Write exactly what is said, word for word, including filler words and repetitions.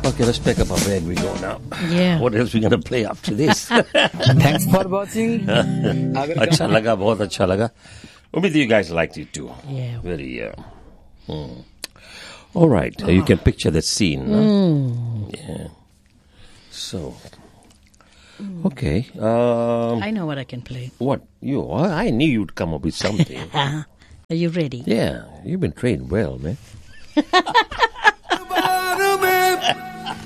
Okay, let's pack up our bag. We go now. Yeah. What else we gonna play after this? Thanks for watching. अच्छा लगा, बहुत अच्छा लगा. Ummid you guys liked it too. Yeah. Very. Uh, hmm. All right, uh, you can picture that scene. Huh? Mm. Yeah. So. Okay. Um, I know what I can play. what you? I knew you'd come up with something. Are you ready? Yeah, you've been trained well, man.